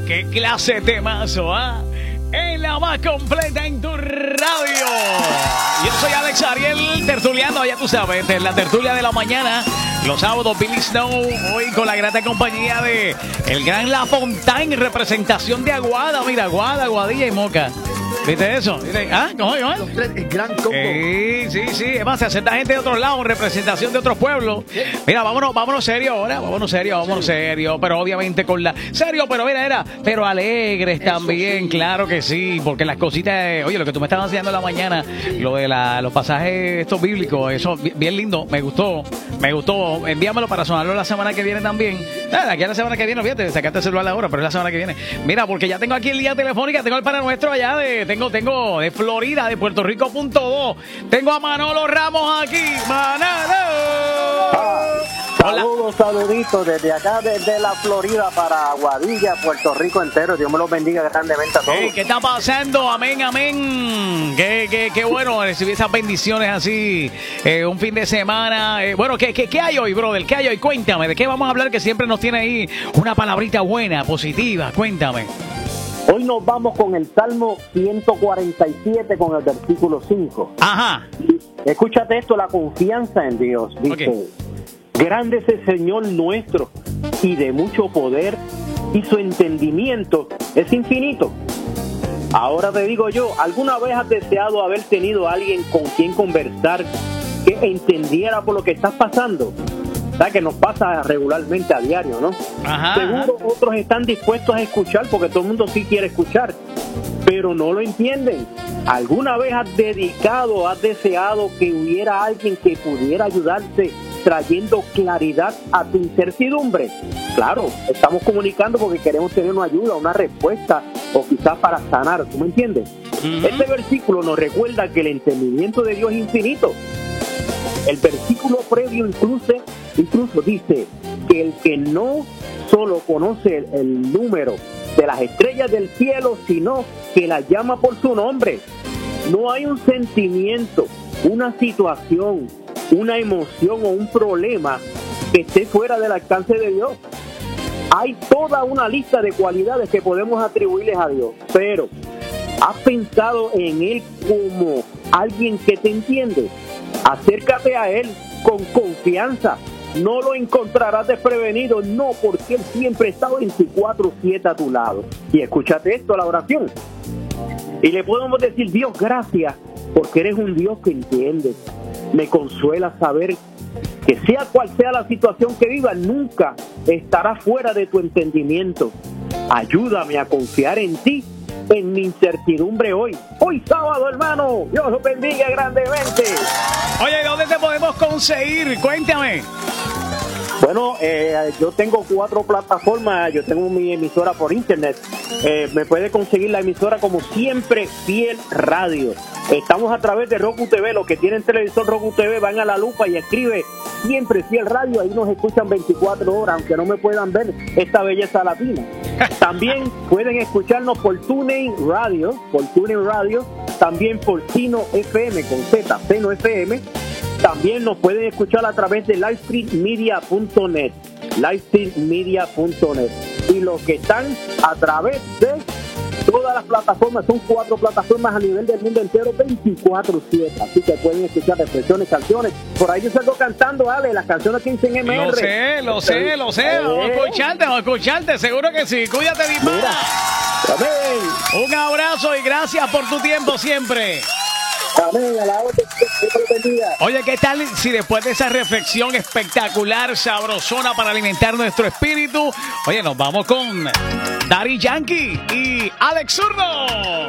qué clase de temazo, ¿ah? En la más completa en tu radio. Yo soy Alex Ariel, tertuliano, ya tú sabes, en la tertulia de la mañana. Los sábados, Billy Snow, hoy con la grata compañía de el gran La Fontaine, representación de Aguada. Mira, Aguada, Aguadilla y Moca. ¿Viste eso? ¿Viste? ¿Ah? ¿Cómo? El gran combo. Sí. Es más, se acepta gente de otros lados, representación de otros pueblos. Mira, vámonos serio ahora, vámonos serio, pero obviamente con la... Serio, pero mira, pero alegres eso también, sí. Claro que sí, porque las cositas, oye, lo que tú me estabas enseñando en la mañana, lo de los pasajes estos bíblicos, eso, bien lindo, me gustó, envíamelo para sonarlo la semana que viene también. Nada, aquí a la semana que viene, fíjate, sacaste el celular ahora, pero es la semana que viene. Mira, porque ya tengo aquí el día telefónica, tengo el pana nuestro allá tengo de Florida, de Puerto Rico .2. Tengo a Manolo Ramos aquí. Manolo. Saluditos desde acá, desde la Florida para Aguadilla, Puerto Rico entero. Dios me los bendiga grandemente a todos. ¿Qué está pasando? Amén. Qué bueno recibir esas bendiciones así, un fin de semana. Bueno, ¿qué hay hoy, brother? ¿Qué hay hoy? Cuéntame, ¿de qué vamos a hablar que siempre nos tiene ahí una palabrita buena, positiva? Cuéntame. Hoy nos vamos con el Salmo 147 con el versículo 5. Ajá. Escúchate esto, la confianza en Dios. Dice, okay. Grande es el Señor nuestro y de mucho poder y su entendimiento es infinito. Ahora te digo yo, ¿alguna vez has deseado haber tenido a alguien con quien conversar que entendiera por lo que estás pasando? ¿Sabes? Que nos pasa regularmente a diario, ¿no? Ajá, seguro otros están dispuestos a escuchar porque todo el mundo sí quiere escuchar, pero no lo entienden. ¿Alguna vez has deseado que hubiera alguien que pudiera ayudarte trayendo claridad a tu incertidumbre? Claro, estamos comunicando porque queremos tener una ayuda, una respuesta o quizás para sanar, ¿tú me entiendes? Uh-huh. Este versículo nos recuerda que el entendimiento de Dios es infinito. El versículo previo incluso dice que el que no solo conoce el número de las estrellas del cielo, sino que las llama por su nombre. No hay un sentimiento, una situación, una emoción o un problema que esté fuera del alcance de Dios. Hay toda una lista de cualidades que podemos atribuirles a Dios, pero ¿has pensado en Él como alguien que te entiende? Acércate a Él con confianza. No lo encontrarás desprevenido, no, porque Él siempre está 24/7 a tu lado. Y escúchate esto, la oración. Y le podemos decir, Dios, gracias, porque eres un Dios que entiende. Me consuela saber que sea cual sea la situación que viva, nunca estará fuera de tu entendimiento. Ayúdame a confiar en ti, en mi incertidumbre hoy sábado, hermano. Dios los bendiga grandemente. Oye, ¿dónde te podemos conseguir? Cuéntame. Bueno, yo tengo 4 plataformas. Yo tengo mi emisora por internet. Me puede conseguir la emisora como Siempre Fiel Radio. Estamos a través de Roku TV. Los que tienen televisor Roku TV van a la lupa y escribe Siempre Fiel Radio. Ahí nos escuchan 24 horas, aunque no me puedan ver esta belleza latina. También pueden escucharnos por TuneIn Radio, también por Sino FM con Z, Seno FM. También nos pueden escuchar a través de livestreammedia.net. Y los que están a través de todas las plataformas, son 4 plataformas a nivel del mundo entero, 24/7. Así que pueden escuchar reflexiones, canciones. Por ahí yo salgo cantando, Ale, las canciones que dicen MR. Lo sé. Vamos a escucharte, seguro que sí. Cuídate, mi pana. Un abrazo y gracias por tu tiempo siempre. Amén, a la orden. Oye, ¿qué tal si después de esa reflexión espectacular, sabrosona para alimentar nuestro espíritu, oye, nos vamos con Daddy Yankee y Alex Zurdo?